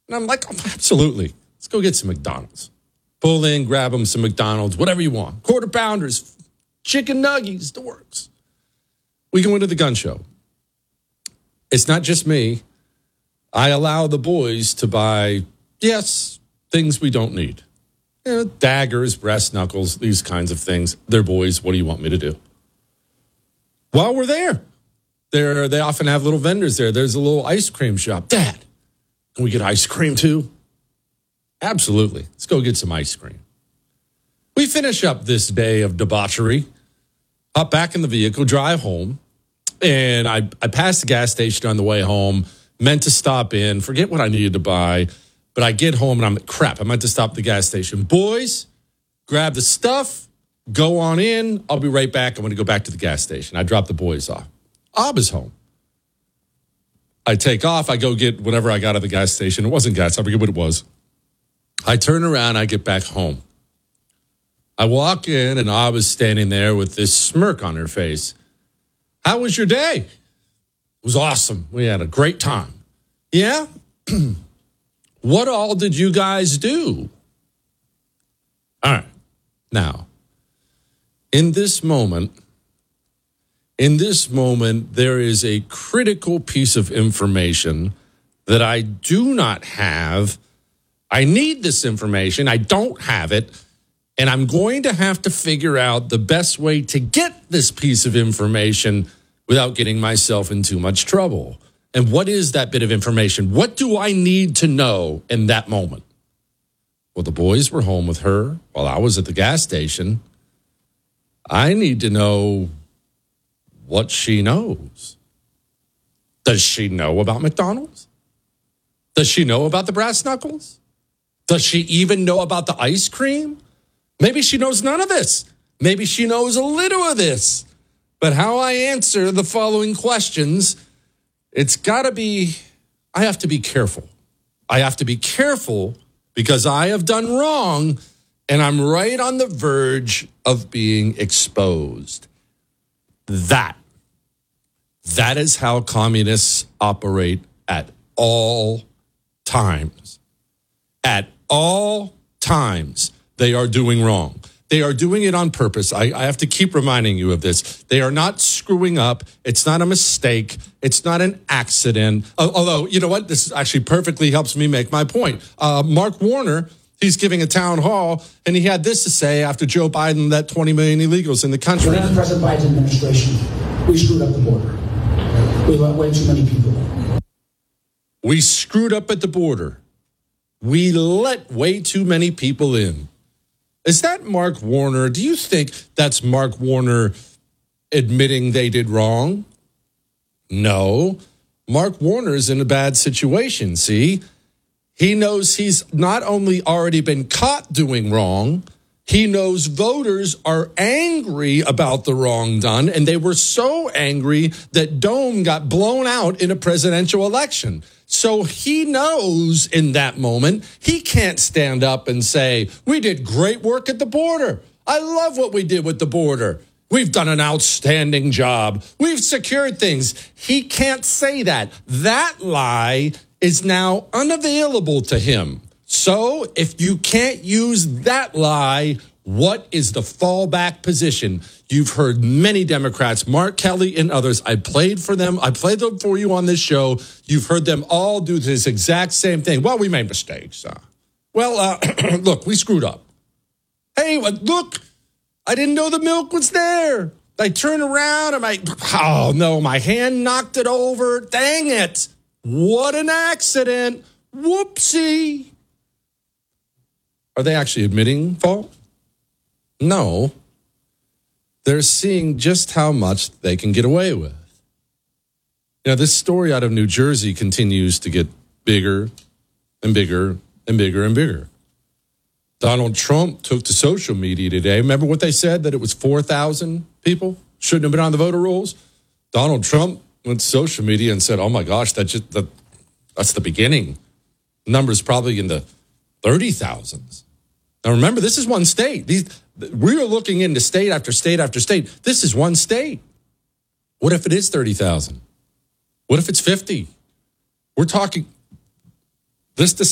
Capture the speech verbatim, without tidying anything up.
And I'm like, oh, absolutely. Let's go get some McDonald's. Pull in, grab them some McDonald's, whatever you want. Quarter pounders, chicken nuggies, the works. We go into the gun show. It's not just me. I allow the boys to buy, yes, things we don't need. You know, daggers, brass knuckles, these kinds of things. They're boys. What do you want me to do? While we're there, there they often have little vendors there. There's a little ice cream shop. Dad, can we get ice cream too? Absolutely. Let's go get some ice cream. We finish up this day of debauchery, hop back in the vehicle, drive home, and I, I passed the gas station on the way home, meant to stop in, forget what I needed to buy, but I get home and I'm like, crap, I meant to stop at the gas station. Boys, grab the stuff, go on in. I'll be right back. I'm going to go back to the gas station. I drop the boys off. Abba's home. I take off. I go get whatever I got at the gas station. It wasn't gas. I forget what it was. I turn around. I get back home. I walk in, and Abba's standing there with this smirk on her face. How was your day? It was awesome. We had a great time. Yeah? What all did you guys do? All right. Now, in this moment, in this moment, there is a critical piece of information that I do not have. I need this information. I don't have it. And I'm going to have to figure out the best way to get this piece of information without getting myself in too much trouble. And what is that bit of information? What do I need to know in that moment? Well, the boys were home with her while I was at the gas station. I need to know what she knows. Does she know about McDonald's? Does she know about the brass knuckles? Does she even know about the ice cream? Maybe she knows none of this. Maybe she knows a little of this. But how I answer the following questions, it's got to be, I have to be careful. I have to be careful because I have done wrong and I'm right on the verge of being exposed. That, that is how communists operate at all times. At all times, they are doing wrong. They are doing it on purpose. I, I have to keep reminding you of this. They are not screwing up. It's not a mistake. It's not an accident. Uh, although, you know what? This actually perfectly helps me make my point. Uh, Mark Warner, he's giving a town hall, and he had this to say after Joe Biden let twenty million illegals in the country. During President Biden's administration, we screwed up the border. We let way too many people in. We screwed up at the border. We let way too many people in. Is that Mark Warner? Do you think that's Mark Warner admitting they did wrong? No. Mark Warner is in a bad situation, see? He knows he's not only already been caught doing wrong, he knows voters are angry about the wrong done, and they were so angry that Dome got blown out in a presidential election. So he knows in that moment, he can't stand up and say, we did great work at the border. I love what we did with the border. We've done an outstanding job. We've secured things. He can't say that. That lie is now unavailable to him. So if you can't use that lie, what is the fallback position? You've heard many Democrats, Mark Kelly and others. I played for them. I played them for you on this show. You've heard them all do this exact same thing. Well, we made mistakes. Uh, well, uh, look, we screwed up. Hey, look, I didn't know the milk was there. I turn around and I, oh no, my hand knocked it over. Dang it. What an accident. Whoopsie. Are they actually admitting fault? No. They're seeing just how much they can get away with. You know, this story out of New Jersey continues to get bigger and bigger and bigger and bigger. Donald Trump took to social media today. Remember what they said, that it was four thousand people shouldn't have been on the voter rolls? Donald Trump went to social media and said, oh my gosh, that just that, that's the beginning. The number's probably in the thirty thousands. Now remember, this is one state. These we are looking into state after state after state. This is one state. What if it is thirty thousand? What if it's fifty? We're talking this